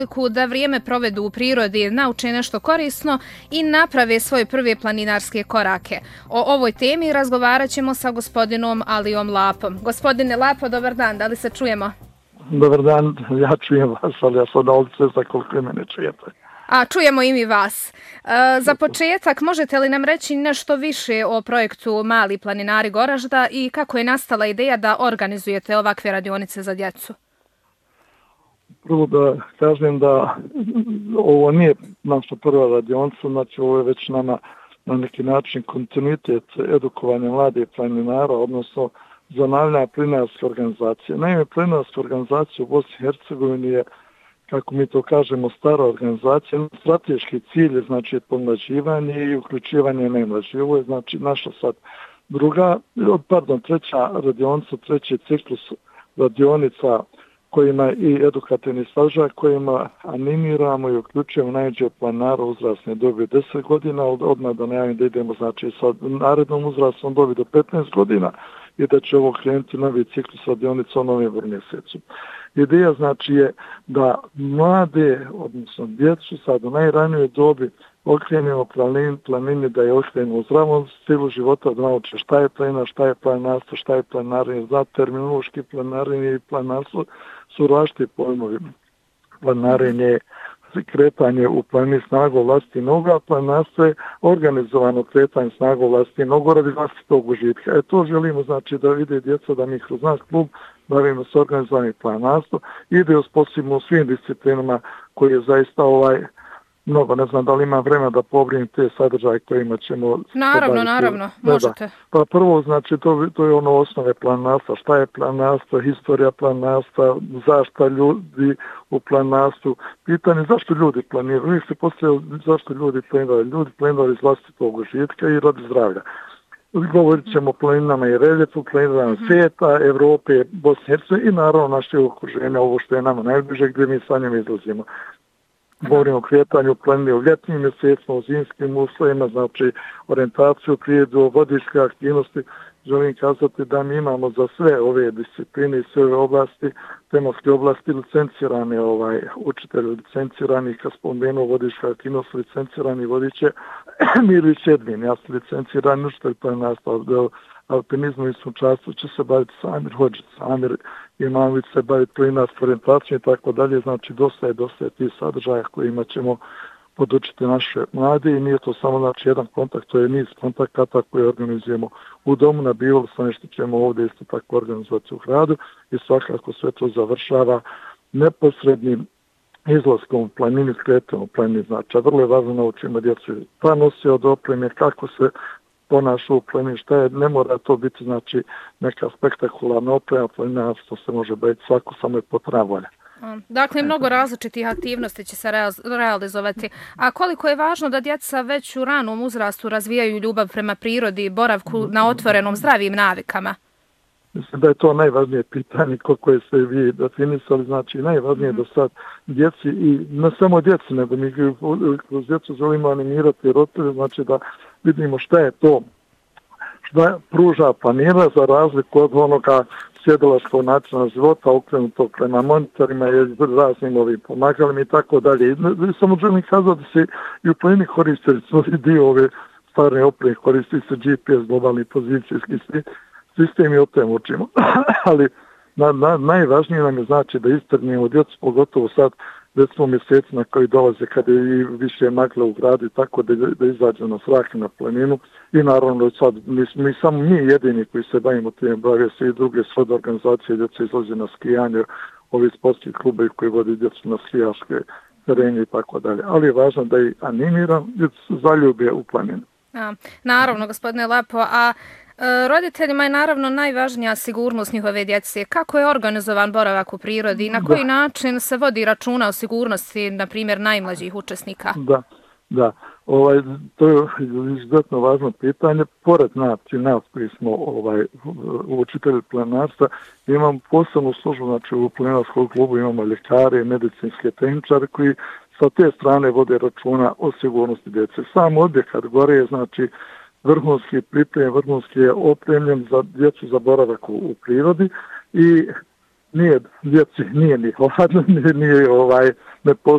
da vrijeme provedu u prirodi, nauče nešto korisno i naprave svoje prve planinarske korake. O ovoj temi razgovarat ćemo sa gospodinom Alijom Lapom. Gospodine Lapo, dobar dan, da li se čujemo? Dobar dan, ja čujem vas, ali ja sam na ulici za koliko mene čujete. A čujemo i mi vas. Za početak, možete li nam reći nešto više o projektu Mali planinari Goražda i kako je nastala ideja da organizujete ovakve radionice za djecu? Prvo da kažem da ovo nije naša prva radionica, znači ovo je već nama na neki način kontinuitet edukovanja mladih planinara, odnosno zanavljanja planinarske organizacije. Naime, planinarska organizacija u Bosni i Hercegovini je, kako mi to kažemo, stara organizacija. Strateški cilj je znači pomlađivanje i uključivanje najmlađih. Ovo je znači naša sad treća radionica, treći ciklus radionica kojima i edukativni sadržaj, kojima animiramo i uključujemo najmlađe planara uzrasne dobi 10 godina, odmah da najavim da idemo znači sa narednom uzrasnom dobi do 15 godina i da će ovo krenuti novi ciklus radionica u novembru mjesecu. Ideja znači je da mlade, odnosno djecu sad u najranijoj dobi okrenemo planini, da je okrenemo u zdravom stilu života, da nauče šta je planina, šta je planinarstvo, šta je planinarenje, za terminološki planinarenje i planinarstvo su različiti pojmovi. Planinarenje, kretanje u planini snagu vlastitih noga, planinarstvo je organizovano kretanje snagu vlastitih noga radi vlastitog užitka. To želimo znači da vide djeca da mi kroz naš klub bavimo se organizovanim planinarstvom i da uspostavimo u svim disciplinama koji je zaista mnogo, ne znam da li ima vremena da pobrijem te sadržaje kojima ćemo... Naravno, možete. Pa prvo, znači, to je ono osnove planinarstva. Šta je planinarstvo, historija planinarstva, zaštita ljudi u planinarstvu. Pitanje zašto ljudi planiraju. Uvijek se postavljaju zašto ljudi planiraju. Ljudi planiraju iz vlastitog užitka i radi zdravlja. Govorit ćemo o planinama i reljefu, planinama svijeta, Evrope, Bosne i Hercegovine i naravno naše okruženje, ovo što je nama najbliže gdje mi sa njom izlazimo. Govorimo o kretanju planine u ljetnim mjesecima, u zimskim uslovima, znači orijentaciju prijedu, vodičke aktivnosti. Želim kazati da mi imamo za sve ove discipline i sve ove oblasti, tematske oblasti, licencirane učitelji, licencirani, kad spomenuo vodička aktivnost, licencirani vodiče Milić Edvin, ja sam licencirani učitelj planinarstva, alpinizmu i sunčarstvu će se baviti Samir Hodžić, Samir Imamović se baviti planinarskom orijentacijom i tako dalje, znači dosta je tih sadržaja kojima ćemo podučiti naše mlade i nije to samo znači jedan kontakt, to je niz kontakata koje organizujemo u domu na Bivolu, sa nešto ćemo ovdje isto tako organizovati u gradu i svakako sve to završava neposrednim izlaskom u planini, kretanjem u planini, znači vrlo je važno naučimo djecu pa nosi od opreme, kako se ponaša u planini, šta je, ne mora to biti znači neka spektakularna oprema, planinarstvo se može baviti svako, samo je potrebna volja. Dakle, mnogo različitih aktivnosti će se realizovati. A koliko je važno da djeca već u ranom uzrastu razvijaju ljubav prema prirodi i boravku na otvorenom zdravim navikama? Mislim da je to najvažnije pitanje koliko je se vi definisali, znači najvažnije da sad djeci i ne samo djeci, nego mi kroz djecu želimo animirati roditelje, znači da vidimo šta je to, šta pruža planina za razliku od onoga sjedilačkog načina života, okrenutog prema monitorima i raznim ovim pomagalima i tako dalje. Samo želim kazati da se i u planini koriste dio ove stvarne opreme, koristi se GPS, globalni pozicijski sistem i o tem učimo. Ali najvažnije nam je znači da istrnimo djecu, pogotovo sad recimo mjesecima koji dolaze kada je više magle u gradu i tako da izađe na zrak na planinu i naravno sad mi jedini koji se bavimo tim, bavio se i druge sve organizacije, djeca izlaze na skijanje, ovi sportski klubovi koji vodi djecu na skijaške terenje i tako dalje. Ali je važno da i animiram i zaljubije u planinu. Naravno, gospodine Lapo, a roditeljima je naravno najvažnija sigurnost njihove djece. Kako je organizovan boravak u prirodi i na koji način se vodi računa o sigurnosti, na primjer, najmlađih učesnika? Da. To je izuzetno važno pitanje. Pored nas koji smo učitelji planinarstva, imamo posebnu službu, znači u planinarskom klubu imamo ljekare, medicinske tehničare koji sa te strane vode računa o sigurnosti djece. Sam objekat gore je znači vrhunski pripremljen, vrhunski je opremljen za djecu za boravak u prirodi i nije djeci, nije ni hladno, ne